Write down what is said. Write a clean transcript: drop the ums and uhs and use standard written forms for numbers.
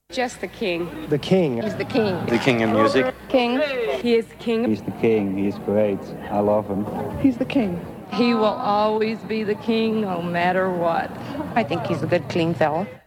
Just the king. The king. He's the king. The king of music. King. He is king. He's the king. He's great. I love him. He's the king. He will always be the king no matter what. I think he's a good, clean fellow.